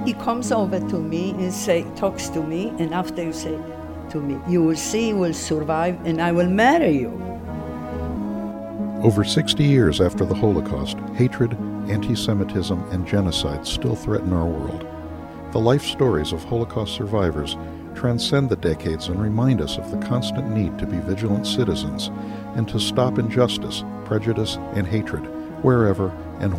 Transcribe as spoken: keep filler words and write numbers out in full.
he comes over to me and say, talks to me, and after you say to me, you will see, you will survive, and I will marry you. Over sixty years after the Holocaust, hatred, anti-Semitism, and genocide still threaten our world. The life stories of Holocaust survivors transcend the decades and remind us of the constant need to be vigilant citizens and to stop injustice, prejudice, and hatred wherever